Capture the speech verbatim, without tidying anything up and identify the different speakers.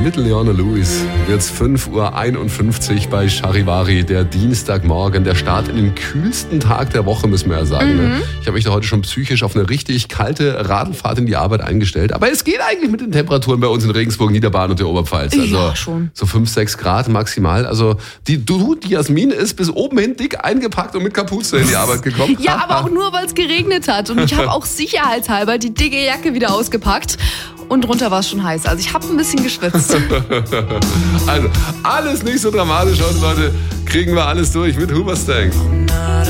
Speaker 1: mit Leona Lewis wird's fünf Uhr einundfünfzig bei Charivari, der Dienstagmorgen, der Start in den kühlsten Tag der Woche, müssen wir ja sagen. Mhm. Ne? Ich habe mich da heute schon psychisch auf eine richtig kalte Radlfahrt in die Arbeit eingestellt. Aber es geht eigentlich mit den Temperaturen bei uns in Regensburg, Niederbayern und der Oberpfalz. Also
Speaker 2: ja, schon.
Speaker 1: So fünf, sechs Grad maximal. Also die, du, die Jasmin ist bis oben hin dick eingepackt und mit Kapuze in die Arbeit gekommen.
Speaker 2: Ja, aber auch nur, weil es geregnet hat. Und ich habe auch sicherheitshalber die dicke Jacke wieder ausgepackt. Und drunter war es schon heiß. Also ich habe ein bisschen geschwitzt.
Speaker 1: Also alles nicht so dramatisch heute, Leute. Kriegen wir alles durch mit Hoobastank.